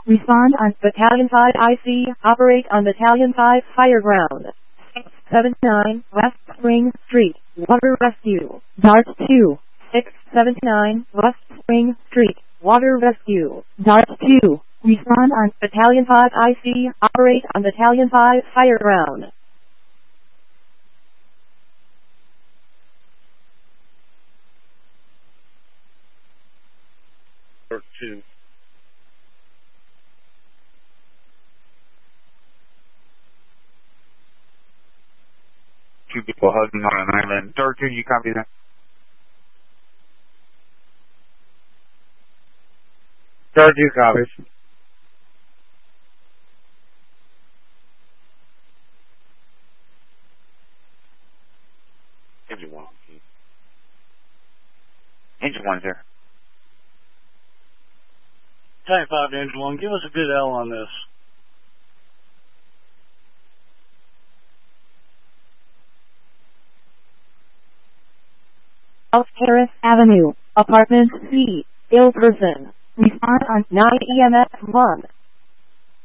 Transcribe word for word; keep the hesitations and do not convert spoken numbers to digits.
Respond on Battalion five I C. Operate on Battalion five Fire Ground. six seven nine West Spring Street. Water Rescue. Dart two. six seven nine West Spring Street. Water Rescue. Dart two. Respond on Battalion five I C. Operate on Battalion five Fire Ground. Dart two. Two people hugging on an island. Dart two, you copy that? Dart two copies. Engine one. Engine one's there. Type five to Engine one, give us a good L on this. South Harris Avenue, Apartment C, ill person. Respond on nine E M S one.